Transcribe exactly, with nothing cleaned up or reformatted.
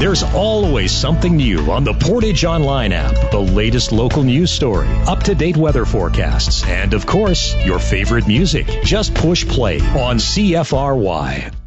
There's always something new on the Portage Online app. The latest local news story, up-to-date weather forecasts, and of course, your favorite music. Just push play on C F R Y.